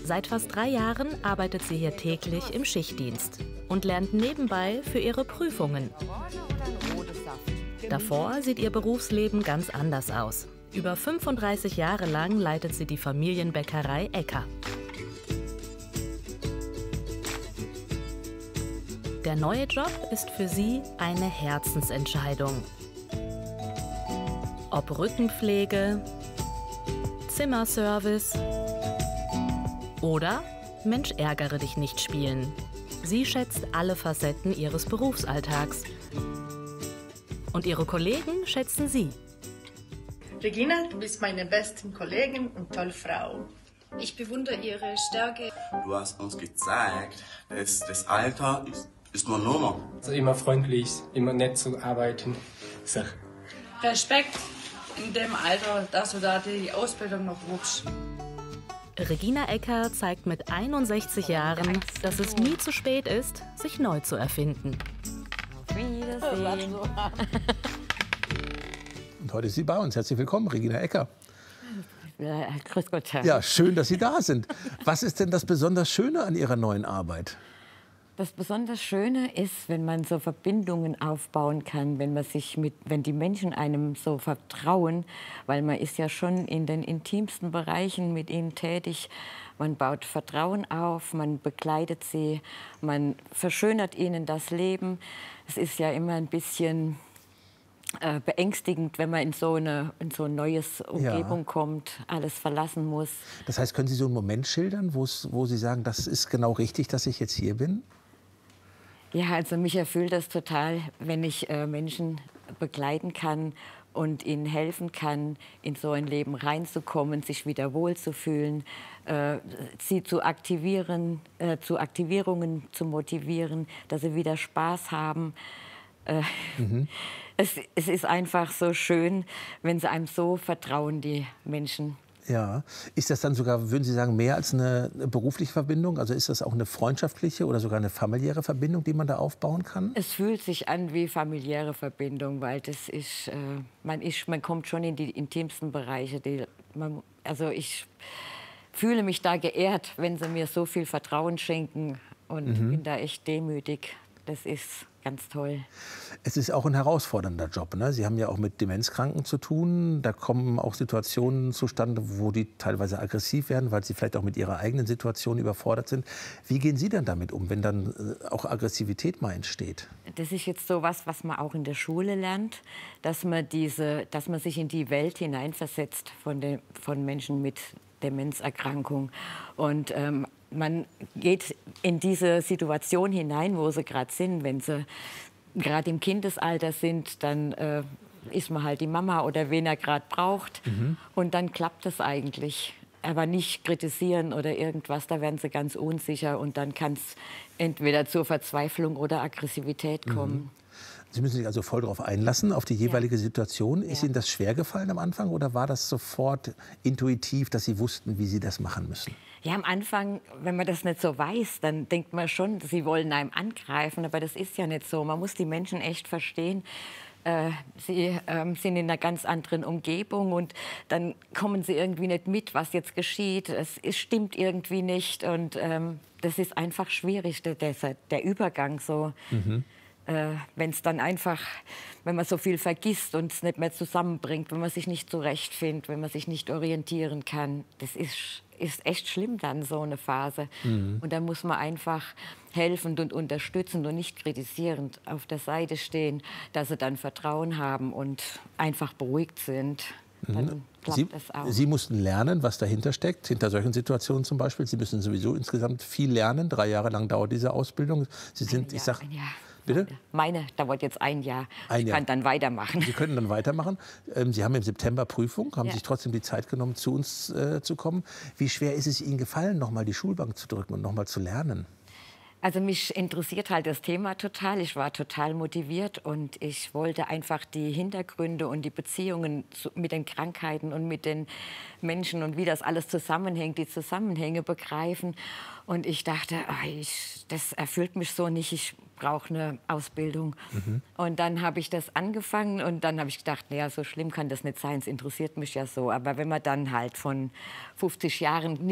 Seit fast 3 Jahren arbeitet sie hier täglich im Schichtdienst und lernt nebenbei für ihre Prüfungen. Davor sieht ihr Berufsleben ganz anders aus. Über 35 Jahre lang leitet sie die Familienbäckerei Ecker. Der neue Job ist für sie eine Herzensentscheidung. Ob Rückenpflege, Zimmerservice oder Mensch, ärgere dich nicht spielen. Sie schätzt alle Facetten ihres Berufsalltags. Und ihre Kollegen schätzen sie. Regina, du bist meine beste Kollegin und tolle Frau. Ich bewundere ihre Stärke. Du hast uns gezeigt, dass das Alter ist nur Nummer. Also immer freundlich, immer nett zu arbeiten. So. Respekt in dem Alter, dass du da die Ausbildung noch wuchst. Regina Ecker zeigt mit 61 Jahren, dass es nie zu spät ist, sich neu zu erfinden. Auf Wiedersehen. Und heute ist sie bei uns. Herzlich willkommen, Regina Ecker. Ja, grüß Gott, Herr. Ja, schön, dass Sie da sind. Was ist denn das besonders Schöne an Ihrer neuen Arbeit? Das besonders Schöne ist, wenn man so Verbindungen aufbauen kann, wenn die Menschen einem so vertrauen, weil man ist ja schon in den intimsten Bereichen mit ihnen tätig. Man baut Vertrauen auf, man begleitet sie, man verschönert ihnen das Leben. Es ist ja immer ein bisschen beängstigend, wenn man in so eine neues Umgebung kommt, alles verlassen muss. Das heißt, können Sie so einen Moment schildern, wo Sie sagen, das ist genau richtig, dass ich jetzt hier bin? Ja, also mich erfüllt das total, wenn ich Menschen begleiten kann und ihnen helfen kann, in so ein Leben reinzukommen, sich wieder wohlzufühlen, sie zu aktivieren, zu Aktivierungen zu motivieren, dass sie wieder Spaß haben. Es ist einfach so schön, wenn sie einem so vertrauen, die Menschen. Ja. Ist das dann sogar, würden Sie sagen, mehr als eine berufliche Verbindung? Also ist das auch eine freundschaftliche oder sogar eine familiäre Verbindung, die man da aufbauen kann? Es fühlt sich an wie familiäre Verbindung, weil das ist, man kommt schon in die intimsten Bereiche. Also ich fühle mich da geehrt, wenn sie mir so viel Vertrauen schenken und bin da echt demütig. Das ist ganz toll. Es ist auch ein herausfordernder Job, ne? Sie haben ja auch mit Demenzkranken zu tun. Da kommen auch Situationen zustande, wo die teilweise aggressiv werden, weil sie vielleicht auch mit ihrer eigenen Situation überfordert sind. Wie gehen Sie denn damit um, wenn dann auch Aggressivität mal entsteht? Das ist jetzt so was man auch in der Schule lernt, dass man sich in die Welt hineinversetzt von Menschen mit Demenzerkrankung. Und man geht in diese Situation hinein, wo sie gerade sind. Wenn sie gerade im Kindesalter sind, dann ist man halt die Mama oder wen er gerade braucht. Und dann klappt es eigentlich. Aber nicht kritisieren oder irgendwas, da werden sie ganz unsicher. Und dann kann es entweder zur Verzweiflung oder Aggressivität kommen. Sie müssen sich also voll darauf einlassen, auf die jeweilige Situation. Ist Ihnen das schwer gefallen am Anfang oder war das sofort intuitiv, dass Sie wussten, wie Sie das machen müssen? Ja, am Anfang, wenn man das nicht so weiß, dann denkt man schon, sie wollen einem angreifen. Aber das ist ja nicht so. Man muss die Menschen echt verstehen. Sie sind in einer ganz anderen Umgebung und dann kommen sie irgendwie nicht mit, was jetzt geschieht. Es stimmt irgendwie nicht und das ist einfach schwierig, der Übergang so. Wenn man so viel vergisst und es nicht mehr zusammenbringt, wenn man sich nicht zurechtfindet, wenn man sich nicht orientieren kann, das ist echt schlimm dann, so eine Phase. Und dann muss man einfach helfend und unterstützend und nicht kritisierend auf der Seite stehen, dass sie dann Vertrauen haben und einfach beruhigt sind. Dann klappt das auch. Sie mussten lernen, was dahinter steckt, hinter solchen Situationen zum Beispiel. Sie müssen sowieso insgesamt viel lernen. 3 Jahre lang dauert diese Ausbildung. Sie sind, ein Jahr. Bitte? Meine dauert jetzt 1 Jahr. Ich kann dann weitermachen. Sie können dann weitermachen. Sie haben im September Prüfung, haben sich trotzdem die Zeit genommen, zu uns zu kommen. Wie schwer ist es Ihnen gefallen, noch mal die Schulbank zu drücken und noch mal zu lernen? Also mich interessiert halt das Thema total. Ich war total motiviert und ich wollte einfach die Hintergründe und die Beziehungen mit den Krankheiten und mit den Menschen und wie das alles zusammenhängt, die Zusammenhänge begreifen. Und ich dachte, das erfüllt mich so nicht, ich brauche eine Ausbildung. Und dann habe ich das angefangen und dann habe ich gedacht, naja, so schlimm kann das nicht sein, es interessiert mich ja so. Aber wenn man dann halt von 50 Jahren